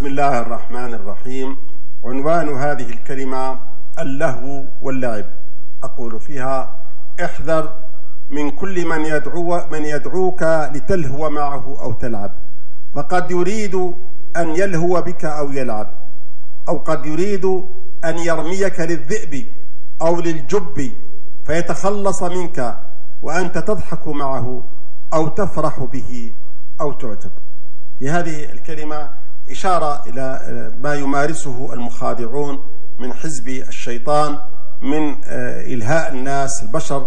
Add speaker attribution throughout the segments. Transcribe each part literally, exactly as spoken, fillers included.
Speaker 1: بسم الله الرحمن الرحيم. عنوان هذه الكلمة اللهو واللعب. أقول فيها: احذر من كل من يدعو من يدعوك لتلهو معه أو تلعب، فقد يريد أن يلهو بك أو يلعب، أو قد يريد أن يرميك للذئب أو للجب فيتخلص منك وأنت تضحك معه أو تفرح به أو تعجب. في هذه الكلمة إشارة إلى ما يمارسه المخادعون من حزب الشيطان من إلهاء الناس البشر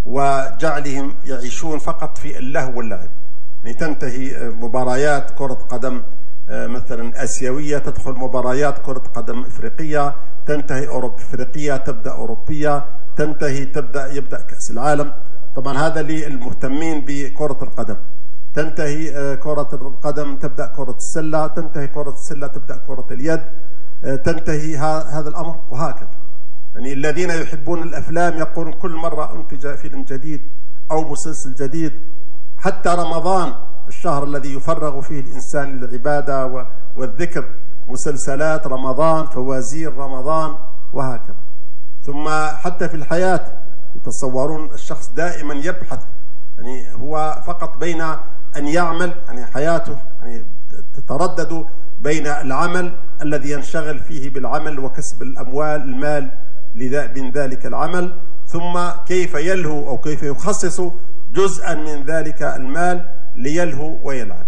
Speaker 1: وجعلهم يعيشون فقط في اللهو واللعب. يعني تنتهي مباريات كرة قدم مثلا آسيوية، تدخل مباريات كرة قدم إفريقية، تنتهي أوروب إفريقية، تبدأ أوروبية، تنتهي تبدأ يبدأ كأس العالم. طبعا هذا للمهتمين بكرة القدم. تنتهي كرة القدم تبدأ كرة السلة، تنتهي كرة السلة تبدأ كرة اليد، تنتهي هذا الأمر وهكذا. يعني الذين يحبون الأفلام يقولون كل مرة أنتج فيلم جديد أو مسلسل جديد. حتى رمضان الشهر الذي يفرغ فيه الإنسان للعبادة والذكر، مسلسلات رمضان، فوازير رمضان وهكذا. ثم حتى في الحياة يتصورون الشخص دائما يبحث، يعني هو فقط بين أن يعمل، يعني حياته يعني تتردد بين العمل الذي ينشغل فيه بالعمل وكسب الأموال المال من ذلك العمل، ثم كيف يلهو أو كيف يخصص جزءا من ذلك المال ليلهو ويلعب،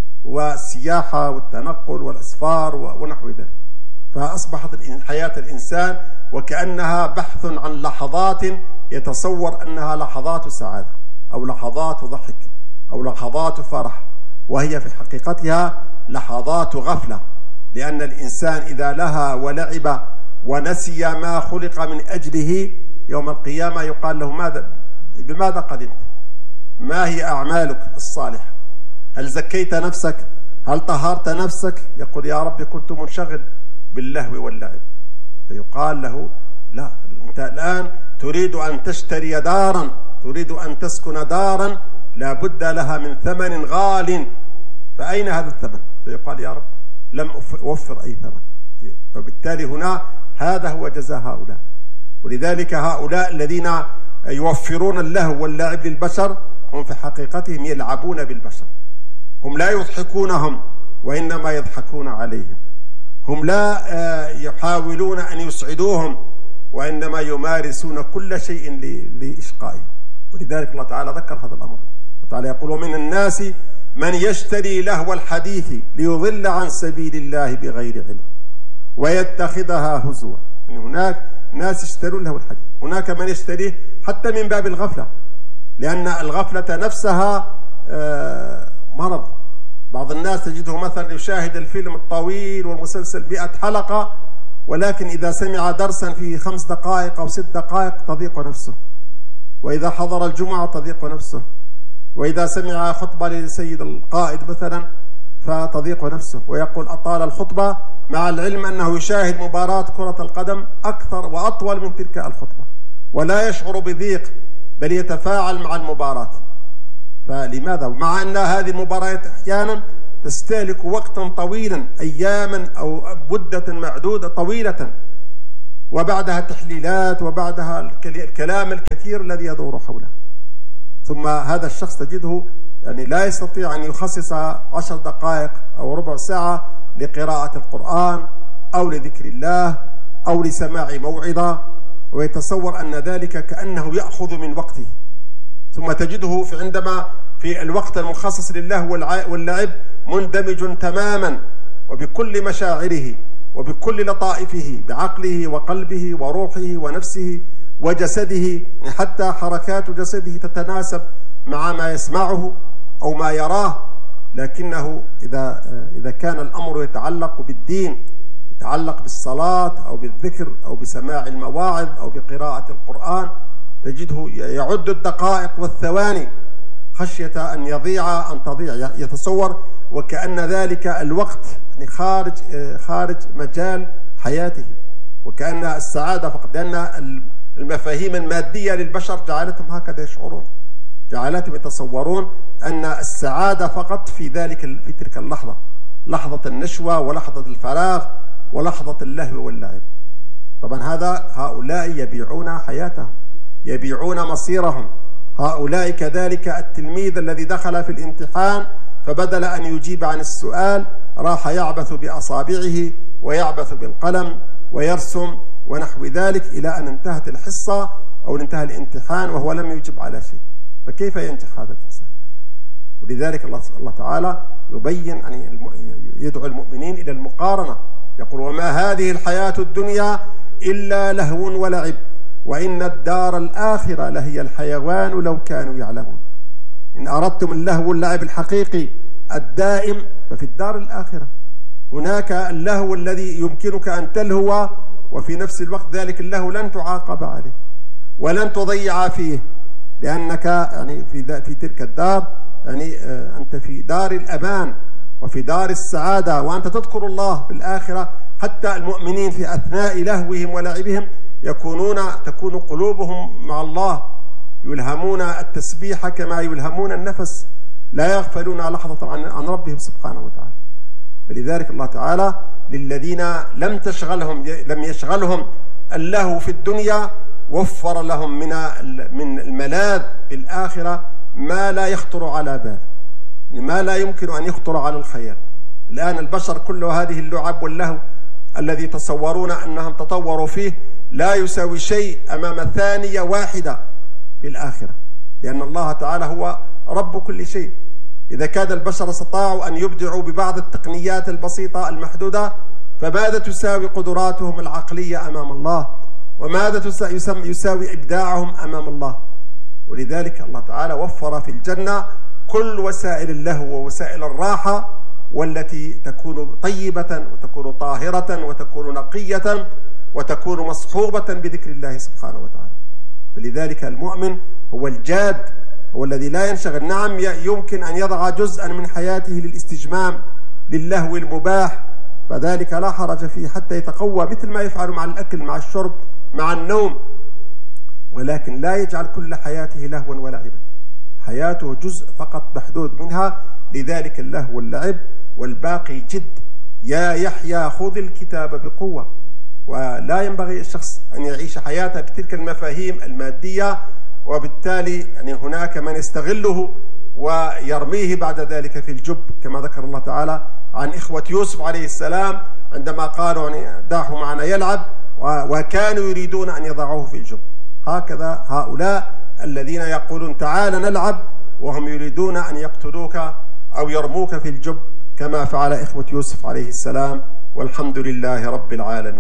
Speaker 1: والسياحة والتنقل والأسفار ونحو ذلك. فأصبحت حياة الإنسان وكأنها بحث عن لحظات يتصور أنها لحظات سعادة أو لحظات ضحك أو لحظات فرح، وهي في حقيقتها لحظات غفلة. لأن الإنسان إذا لها ولعب ونسي ما خلق من أجله يوم القيامة يقال له: ماذا بماذا قدمت؟ ما هي أعمالك الصالحة؟ هل زكيت نفسك؟ هل طهرت نفسك؟ يقول: يا رب كنت منشغل باللهو واللعب. فيقال له: لا، أنت الآن تريد أن تشتري دارا، تريد أن تسكن دارا لا بد لها من ثمن غال، فأين هذا الثمن؟ فيقال: يا رب لم أوفر أي ثمن. فبالتالي هنا هذا هو جزاء هؤلاء. ولذلك هؤلاء الذين يوفرون اللهو واللعب للبشر هم في حقيقتهم يلعبون بالبشر. هم لا يضحكونهم وإنما يضحكون عليهم. هم لا يحاولون أن يسعدوهم وإنما يمارسون كل شيء لإشقائهم. ولذلك الله تعالى ذكر هذا الأمر. الله تعالى يقول: ومن الناس من يشتري لهو الحديث ليضل عن سبيل الله بغير علم ويتخذها هزوا. يعني هناك ناس يشترون لهو الحديث، هناك من يشتريه حتى من باب الغفلة، لأن الغفلة نفسها مرض. بعض الناس تجده مثلا يشاهد الفيلم الطويل والمسلسل مئة حلقة، ولكن إذا سمع درسا فيه خمس دقائق أو ست دقائق تضيق نفسه، وإذا حضر الجمعة تضيق نفسه، وإذا سمع خطبة لسيد القائد مثلا فتضيق نفسه، ويقول: أطال الخطبة، مع العلم أنه يشاهد مباراة كرة القدم أكثر وأطول من تلك الخطبة ولا يشعر بضيق، بل يتفاعل مع المباراة. فلماذا؟ مع أن هذه المباريات أحيانا تستهلك وقتا طويلا، أياما أو مدة معدودة طويلة، وبعدها تحليلات، وبعدها الكلام الكثير الذي يدور حوله. ثم هذا الشخص تجده يعني لا يستطيع أن يخصص عشر دقائق أو ربع ساعة لقراءة القرآن أو لذكر الله أو لسماع موعظة، ويتصور أن ذلك كأنه يأخذ من وقته. ثم تجده في عندما في الوقت المخصص لله واللعب مندمج تماما وبكل مشاعره وبكل لطائفه، بعقله وقلبه وروحه ونفسه وجسده، حتى حركات جسده تتناسب مع ما يسمعه أو ما يراه. لكنه إذا إذا كان الأمر يتعلق بالدين، يتعلق بالصلاة أو بالذكر أو بسماع المواعظ أو بقراءة القرآن، تجده يعد الدقائق والثواني خشية أن يضيع أن تضيع، يتصور وكأن ذلك الوقت يعني خارج خارج مجال حياته، وكأن السعادة فقط، لأن المفاهيم المادية للبشر جعلتهم هكذا يشعرون، جعلتهم يتصورون أن السعادة فقط في ذلك في تلك اللحظة. لحظة النشوة ولحظة الفراغ ولحظة اللهو واللعب. طبعا هذا هؤلاء يبيعون حياتهم، يبيعون مصيرهم. هؤلاء كذلك التلميذ الذي دخل في الامتحان فبدل أن يجيب عن السؤال راح يعبث بأصابعه ويعبث بالقلم ويرسم ونحو ذلك، إلى أن انتهت الحصة أو انتهى الامتحان وهو لم يجب على شيء. فكيف ينجح هذا الإنسان؟ ولذلك الله تعالى يبين أن يدعو المؤمنين إلى المقارنة، يقول: وما هذه الحياة الدنيا إلا لهو ولعب وإن الدار الآخرة لهي الحيوان لو كانوا يعلمون. إن أردتم اللهو واللعب الحقيقي الدائم ففي الدار الآخرة. هناك اللهو الذي يمكنك أن تلهو وفي نفس الوقت ذلك اللهو لن تعاقب عليه ولن تضيع فيه، لأنك يعني في في تلك الدار يعني أنت في دار الأمان وفي دار السعادة، وأنت تذكر الله في الآخرة. حتى المؤمنين في أثناء لهوهم ولعبهم يكونون تكون قلوبهم مع الله، يلهمون التسبيح كما يلهمون النفس، لا يغفلون لحظة عن عن ربهم سبحانه وتعالى. فلذلك الله تعالى للذين لم تشغلهم لم يشغلهم اللهو في الدنيا وفر لهم من من الملاذ في الآخرة ما لا يخطر على بال، ما لا يمكن أن يخطر على الخيال. الآن البشر كل هذه اللعب واللهو الذي تصورون أنهم تطوروا فيه لا يساوي شيء أمام ثانية واحدة في الآخرة، لأن الله تعالى هو رب كل شيء. إذا كاد البشر استطاعوا أن يبدعوا ببعض التقنيات البسيطة المحدودة، فماذا تساوي قدراتهم العقلية أمام الله؟ وماذا يساوي إبداعهم أمام الله؟ ولذلك الله تعالى وفر في الجنة كل وسائل اللهو ووسائل الراحة، والتي تكون طيبة وتكون طاهرة وتكون نقية وتكون مصحوبة بذكر الله سبحانه وتعالى. فلذلك المؤمن هو الجاد، هو الذي لا ينشغل. نعم يمكن أن يضع جزءا من حياته للاستجمام للهو المباح، فذلك لا حرج فيه حتى يتقوى مثل ما يفعل مع الأكل مع الشرب مع النوم، ولكن لا يجعل كل حياته لهوا ولعبا. حياته جزء فقط محدود منها، لذلك اللهو واللعب والباقي جد. يا يحيى خذ الكتاب بقوة. ولا ينبغي الشخص أن يعيش حياته بتلك المفاهيم المادية، وبالتالي يعني هناك من يستغله ويرميه بعد ذلك في الجب، كما ذكر الله تعالى عن إخوة يوسف عليه السلام عندما قالوا يعني دعه معنا يلعب، وكانوا يريدون أن يضعوه في الجب. هكذا هؤلاء الذين يقولون تعال نلعب وهم يريدون أن يقتلوك أو يرموك في الجب، كما فعل إخوة يوسف عليه السلام. والحمد لله رب العالمين.